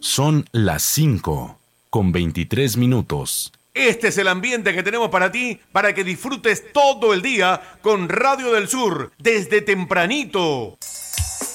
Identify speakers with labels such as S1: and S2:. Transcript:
S1: Son las 5:23.
S2: Este es el ambiente que tenemos para ti, para que disfrutes todo el día con Radio del Sur, desde tempranito.